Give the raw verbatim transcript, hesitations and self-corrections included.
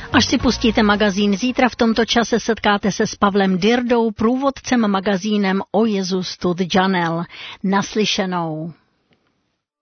Až si pustíte magazín, zítra v tomto čase setkáte se s Pavlem Dirdou, průvodcem magazínem O Jezus tut Janel. Naslyšenou.